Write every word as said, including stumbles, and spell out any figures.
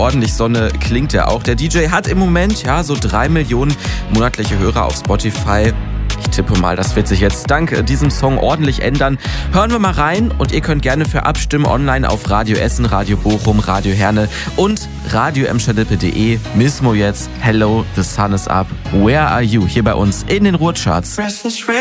ordentlich Sonne klingt er auch. Der D J hat im Moment ja so drei Millionen monatliche Hörer auf Spotify. Ich tippe mal, das wird sich jetzt dank diesem Song ordentlich ändern. Hören wir mal rein und ihr könnt gerne für abstimmen online auf Radio Essen, Radio Bochum, Radio Herne und radio emscher-lippe punkt de. Mismo jetzt, Hello, the sun is up, where are you? Hier bei uns in den Ruhrcharts.